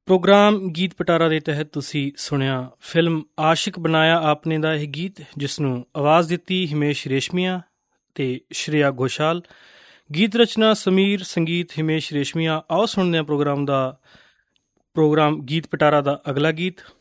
Programme ਗੀਤ ਪਟਾਰਾ ਦੇ ਤਹਿਤ ਤੁਸੀਂ ਸੁਣਿਆ ਫਿਲਮ ਆਸ਼ਿਕ ਬਣਾਇਆ ਆਪਨੇ ਦਾ ਇਹ ਗੀਤ, ਜਿਸ ਨੂੰ ਆਵਾਜ਼ ਦਿੱਤੀ ਹਿਮੇਸ਼ ਰੇਸ਼ਮੀਆ ਅਤੇ ਸ਼੍ਰੇਆ ਘੋਸ਼ਾਲ। ਗੀਤ ਰਚਨਾ ਸਮੀਰ, ਸੰਗੀਤ ਹਿਮੇਸ਼ ਰੇਸ਼ਮੀਆ। ਆਓ ਸੁਣਦੇ ਹਾਂ ਪ੍ਰੋਗਰਾਮ ਗੀਤ ਪਟਾਰਾ ਦਾ ਅਗਲਾ ਗੀਤ।